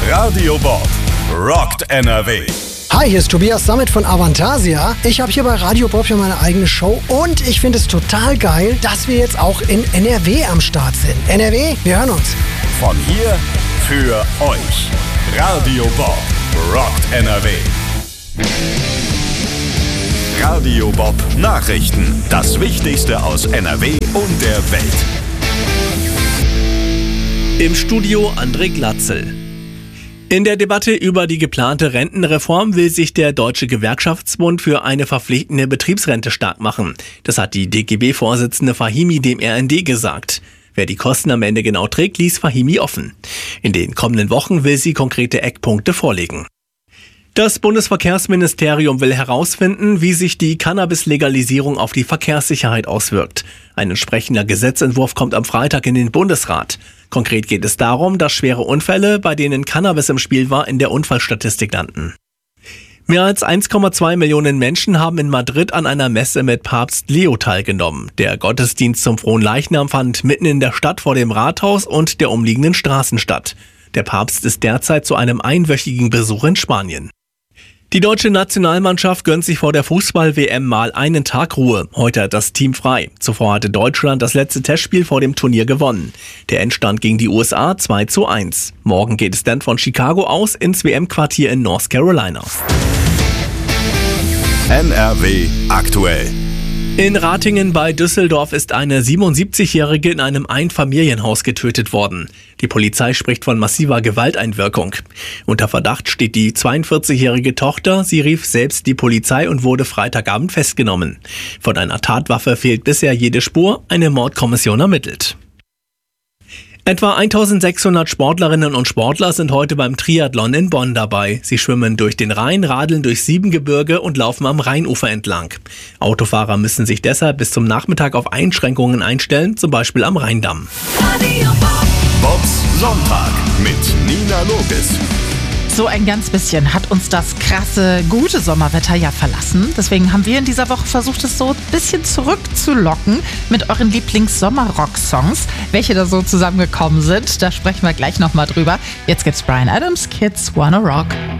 Radio Bob rockt NRW. Hi, hier ist Tobias Sammet von Avantasia. Ich habe hier bei Radio Bob ja meine eigene Show und ich finde es total geil, dass wir jetzt auch in NRW am Start sind. NRW, wir hören uns. Von hier für euch. Radio Bob rockt NRW. Radio Bob Nachrichten. Das Wichtigste aus NRW und der Welt. Im Studio André Glatzel. In der Debatte über die geplante Rentenreform will sich der Deutsche Gewerkschaftsbund für eine verpflichtende Betriebsrente stark machen. Das hat die DGB-Vorsitzende Fahimi dem RND gesagt. Wer die Kosten am Ende genau trägt, ließ Fahimi offen. In den kommenden Wochen will sie konkrete Eckpunkte vorlegen. Das Bundesverkehrsministerium will herausfinden, wie sich die Cannabis-Legalisierung auf die Verkehrssicherheit auswirkt. Ein entsprechender Gesetzentwurf kommt am Freitag in den Bundesrat. Konkret geht es darum, dass schwere Unfälle, bei denen Cannabis im Spiel war, in der Unfallstatistik landen. Mehr als 1,2 Millionen Menschen haben in Madrid an einer Messe mit Papst Leo teilgenommen. Der Gottesdienst zum Fronleichnam fand mitten in der Stadt vor dem Rathaus und der umliegenden Straßen statt. Der Papst ist derzeit zu einem einwöchigen Besuch in Spanien. Die deutsche Nationalmannschaft gönnt sich vor der Fußball-WM mal einen Tag Ruhe. Heute hat das Team frei. Zuvor hatte Deutschland das letzte Testspiel vor dem Turnier gewonnen. Der Endstand gegen die USA 2:1. Morgen geht es dann von Chicago aus ins WM-Quartier in North Carolina. NRW aktuell. In Ratingen bei Düsseldorf ist eine 77-Jährige in einem Einfamilienhaus getötet worden. Die Polizei spricht von massiver Gewalteinwirkung. Unter Verdacht steht die 42-jährige Tochter. Sie rief selbst die Polizei und wurde Freitagabend festgenommen. Von einer Tatwaffe fehlt bisher jede Spur. Eine Mordkommission ermittelt. Etwa 1600 Sportlerinnen und Sportler sind heute beim Triathlon in Bonn dabei. Sie schwimmen durch den Rhein, radeln durch Siebengebirge und laufen am Rheinufer entlang. Autofahrer müssen sich deshalb bis zum Nachmittag auf Einschränkungen einstellen, zum Beispiel am Rheindamm. Bobs Sonntag mit Nina Logis. So ein ganz bisschen hat uns das krasse, gute Sommerwetter ja verlassen. Deswegen haben wir in dieser Woche versucht, es so ein bisschen zurückzulocken mit euren Lieblings-Sommer-Rock-Songs. Welche da so zusammengekommen sind, da sprechen wir gleich nochmal drüber. Jetzt gibt's Bryan Adams, Kids Wanna Rock.